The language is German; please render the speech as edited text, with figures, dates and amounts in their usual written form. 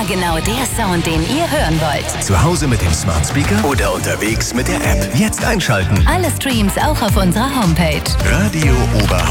Immer genau der Sound, den ihr hören wollt. Zu Hause mit dem Smart Speaker oder unterwegs mit der App. Jetzt einschalten. Alle Streams auch auf unserer Homepage. Radio Oberhausen.